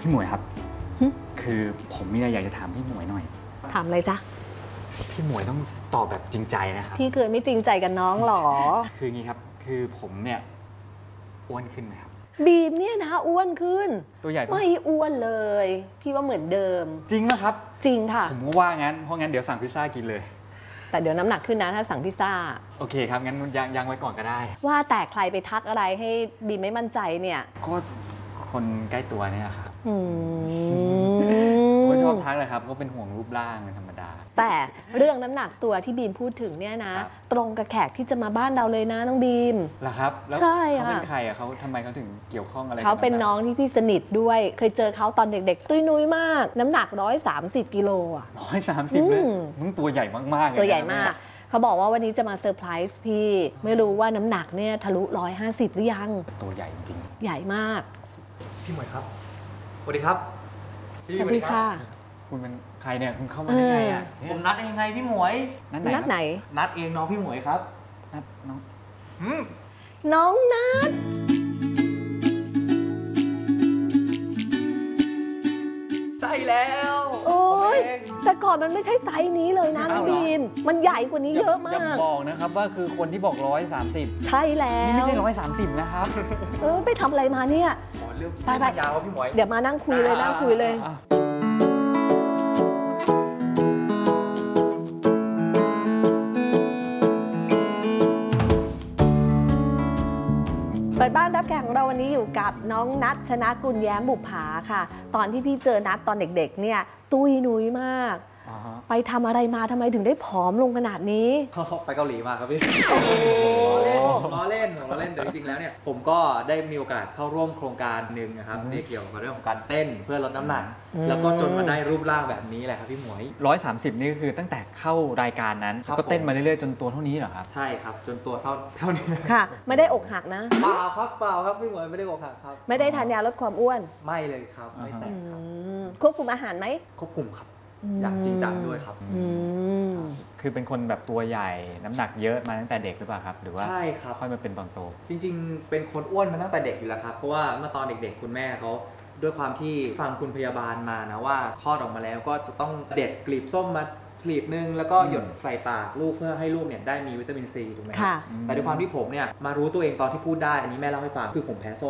พี่หมวยครับคือผมมีอะไรอยากจะถามพี่หมวยหน่อยถามเลยจ้ะพี่หมวยต้องตอบแบบจริงใจนะครับพี่เคยไม่จริงใจกับน้องหรอคืออย่างนี้ครับคือผมเนี่ยอ้วนขึ้นไหมครับบีมเนี่ยนะอ้วนขึ้นตัวใหญ่ไม่อ้วนเลยพี่ว่าเหมือนเดิมจริงนะครับจริงค่ะผมก็ว่างั้นเพราะงั้นเดี๋ยวสั่งพิซซ่ากินเลยแต่เดี๋ยวน้ำหนักขึ้นนะถ้าสั่งพิซซ่าโอเคครับงั้นยังไว้ก่อนก็ได้ว่าแต่ใครไปทักอะไรให้บีมไม่มั่นใจเนี่ยก็คนใกล้ตัวเนี่ยครับผมก็ชอบทักเลยครับก็เป็นห่วงรูปร่างธรรมดาแต่เรื่องน้ำหนักตัวที่บีมพูดถึงเนี่ยนะตรงกับแขกที่จะมาบ้านเราเลยนะน้องบีมเหรอครับแล้วเขาเป็นใครอ่ะเขาทำไมเขาถึงเกี่ยวข้องอะไรเขาเป็นน้องที่พี่สนิทด้วยเคยเจอเขาตอนเด็กๆตุ้ยนุ้ยมากน้ำหนัก130 กิโลอ่ะ 130เลยมึงตัวใหญ่มากๆเลยตัวใหญ่มากเขาบอกว่าวันนี้จะมาเซอร์ไพรส์พี่ไม่รู้ว่าน้ำหนักเนี่ยทะลุ150หรือยังตัวใหญ่จริงใหญ่มากพี่หมวยครับสวัสดีครับสวัสดีค่ะคุณเป็นใครเนี่ยคุณเข้ามาได้ไงอ่ะผมนัดเองไงพี่หมวยนัดไหนนัดเองน้องพี่หมวยครับนัดน้องน้องนัดใช่แล้วโอ้ยแต่ก่อนมันไม่ใช่ไซส์นี้เลยนะน้องบีมมันใหญ่กว่านี้เยอะมากอย่าบอกนะครับว่าคือคนที่บอก130 ใช่แล้วนี่ไม่ใช่130นะครับไปทำอะไรมาเนี่ยไปยาวพี่หมวยเดี๋ยวมานั่งคุยเลยนั่งคุยเลยเปิดบ้านรับแขกของเราวันนี้อยู่กับน้องนัทชนะกุลแย้มบุปผาค่ะตอนที่พี่เจอนัทตอนเด็กๆเนี่ยตุ้ยนุ้ยมากไปทำอะไรมาทำไมถึงได้ผอมลงขนาดนี้ไปเกาหลีมาครับพี่ล้อเล่นแต่จริงๆแล้วเนี่ยผมก็ได้มีโอกาสเข้าร่วมโครงการหนึ่งนะครับที่เกี่ยวกับเรื่องของการเต้นเพื่อลดน้ำหนักแล้วก็จนมาได้รูปร่างแบบนี้แหละครับพี่หมวย 130นี่คือตั้งแต่เข้ารายการนั้นก็เต้นมาเรื่อยๆจนตัวเท่านี้เหรอครับใช่ครับจนตัวเท่านี้ค่ะไม่ได้อกหักนะเปล่าครับพี่หมวยไม่ได้อกหักครับไม่ได้ทานยาลดความอ้วนไม่เลยครับไม่แต่ควบคุมอาหารไหมควบคุมครับอยากจริงจังด้วยครับคือเป็นคนแบบตัวใหญ่น้ำหนักเยอะมาตั้งแต่เด็กหรือเปล่าครับหรือว่าใช่ครับค่อยมาเป็นตอนโตจริงๆเป็นคนอ้วนมาตั้งแต่เด็กอยู่แล้วครับเพราะว่าเมื่อตอนเด็กๆคุณแม่เขาด้วยความที่ฟังคุณพยาบาลมานะว่าคลอดออกมาแล้วก็จะต้องเด็ดกลีบส้มมากลีบนึงแล้วก็หยดใส่ปากลูกเพื่อให้ลูกเนี่ยได้มีวิตามินซีถูกไหมครับแต่ด้วยความที่ผมเนี่ยมารู้ตัวเองตอนที่พูดได้อันนี้แม่เล่าให้ฟังคือผมแพ้ส้ม